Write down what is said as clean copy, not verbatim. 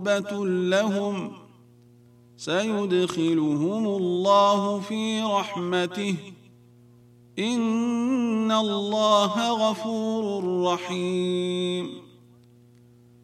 قربة لهم سيدخلهم الله في رحمته إن الله غفور رحيم.